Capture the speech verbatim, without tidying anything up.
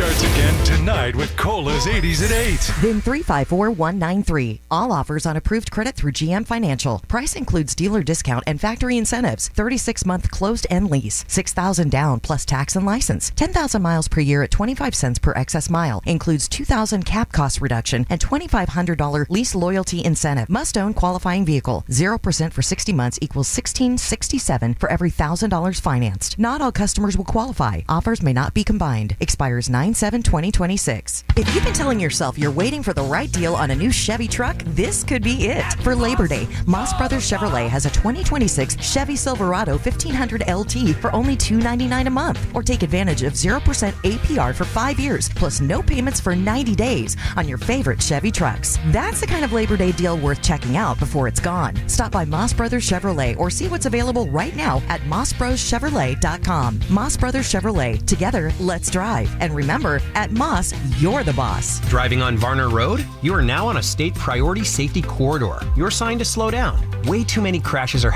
starts again tonight with Cola's eighties at eight. Then three five four one nine three. All offers on approved credit through G M Financial. Price includes dealer discount and factory incentives. thirty-six month closed end lease. six thousand dollars down plus tax and license. ten thousand miles per year at twenty-five cents per excess mile. Includes two thousand dollars cap cost reduction and twenty-five hundred dollars lease loyalty incentive. Must own qualifying vehicle. zero percent for sixty months equals sixteen sixty-seven for every one thousand dollars financed. Not all customers will qualify. Offers may not be combined. Expires nine seven twenty twenty-six. If you've been telling yourself you're waiting for the right deal on a new Chevy truck, this could be it. For Labor Day, Moss Brothers Chevrolet has a twenty twenty-six Chevy Silverado fifteen hundred L T for only two hundred ninety-nine dollars a month. Or take advantage of zero percent A P R for five years, plus no payments for ninety days on your favorite Chevy trucks. That's the kind of Labor Day deal worth checking out before it's gone. Stop by Moss Brothers Chevrolet or see what's available right now at moss bros chevrolet dot com. Moss Brothers Chevrolet. Together, let's drive. And remember, at Moss, you're the boss. Driving on Varner Road? You are now on a state priority safety corridor. You're signed to slow down. Way too many crashes are